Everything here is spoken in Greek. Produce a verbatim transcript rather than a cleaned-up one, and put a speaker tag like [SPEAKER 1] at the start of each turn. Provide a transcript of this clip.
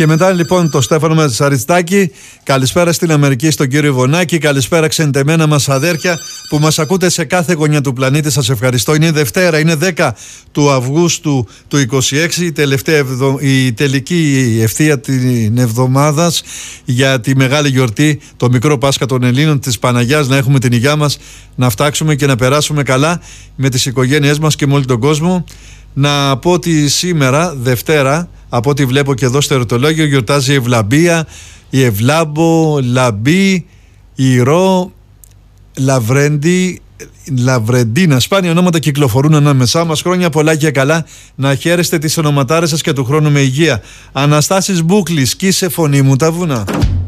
[SPEAKER 1] Και μετά λοιπόν το Στέφανο Ματσαριστάκη. Καλησπέρα στην Αμερική στον κύριο Βονάκη. Καλησπέρα ξεντεμένα μας αδέρφια που μας ακούτε σε κάθε γωνιά του πλανήτη. Σας ευχαριστώ. Είναι Δευτέρα, είναι δέκα του Αυγούστου του είκοσι έξι, η, τελευταία ευδο... η τελική ευθεία την εβδομάδας για τη μεγάλη γιορτή, το μικρό Πάσχα των Ελλήνων, της Παναγιάς. Να έχουμε την υγειά μας, να φτάξουμε και να περάσουμε καλά με τις οικογένειές μας και με όλο τον κόσμο. Να πω ότι σήμερα, Δευτέρα, από ό,τι βλέπω και εδώ στο ερωτολόγιο, γιορτάζει η Ευλαμπία, η Ευλάμπο, Λαμπή, η Ρο, Λαβρέντι, Λαβρεντίνα. Σπάνια ονόματα κυκλοφορούν ανάμεσά μας. Χρόνια πολλά και καλά. Να χαίρεστε τις ονοματάρες σας και του χρόνου με υγεία. Αναστάσεις Μπούκλης, σκίσε φωνή μου τα βουνά.